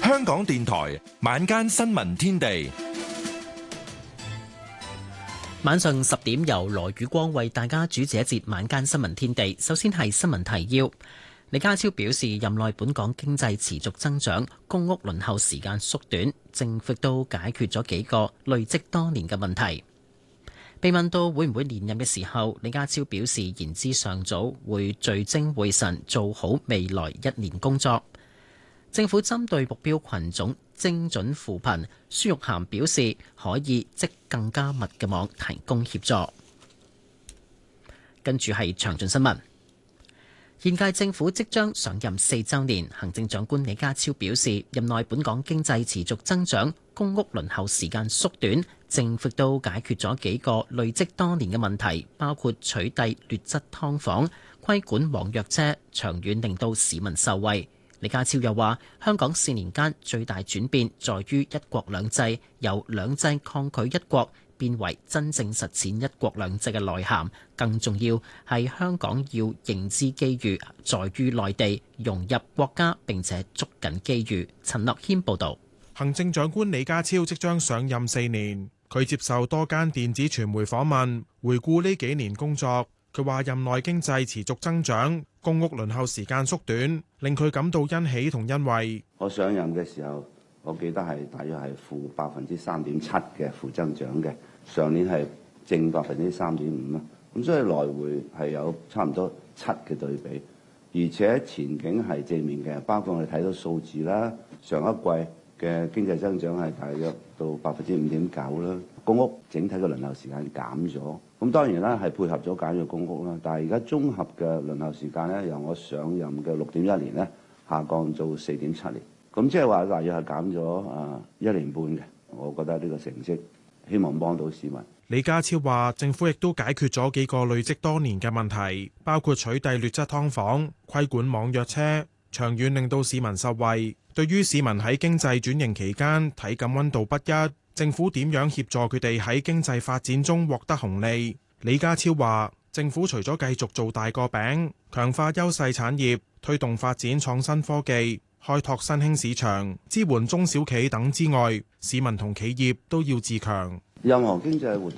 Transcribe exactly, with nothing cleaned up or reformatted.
香港電台晚間新聞天地， 晚上十點由羅宇光為大家主持一節晚間新聞天地。首先係新聞提要。李家超表示，任內本港經濟持續增長，公屋輪候時間縮短，政府都解決咗幾個累積多年嘅問題。被問到會唔會連任嘅時候，李家超表示言之尚早，會聚精會神做好未來一年工作。政府針對目標群組精準扶貧，孫玉菡表示可以織更加密嘅網提供協助。跟住係詳盡新聞。現屆政府即將上任四週年，行政長官李家超表示，任內本港經濟持續增長，公屋輪候時間縮短，政府都解決咗幾個累積多年嘅問題，包括取締劣質劏房、規管網約車，長遠令到市民受惠。李家超又話，香港四年間最大轉變在於一國兩制，由兩制抗拒一國變為真正實踐一國兩制嘅內涵，更重要係香港要認知機遇在於內地，融入國家並且捉緊機遇。陳樂軒報導。 行政長官李家超即將上任四年，佢接受多間電子傳媒訪問，回顧呢幾年工作。佢話任內經濟持續增長，公屋輪候時間縮短，令佢感到欣喜同欣慰。 我上任嘅時候，我記得係大約係負百分之三點七嘅負增長嘅，上年係正百分之三點五啦。咁所以來回係有差唔多七嘅對比，而且前景係正面嘅，包括我哋睇到數字啦，上一季嘅經濟增長係大約到百分之五點九啦。公屋整體嘅輪候時間減咗，咁當然啦係配合咗簡約公屋啦。但係而家綜合嘅輪候時間咧，由我上任嘅六點一年咧，下降到四點七年。咁即係話大約係減咗啊一年半嘅。我覺得呢個成績希望幫到市民。 李家超話，政府亦都解決咗幾個累積多年嘅問題，包括取締劣質劏房、規管網約車，長遠令到市民受惠。對於市民喺經濟轉型期間體感溫度不一，政府點樣協助佢哋喺經濟發展中獲得紅利？李家超話，政府除咗繼續做大個餅，強化優勢產業，推動發展創新科技，開拓新興市場，支援中小企等之外，市民同企業都要自強。 任何經濟活動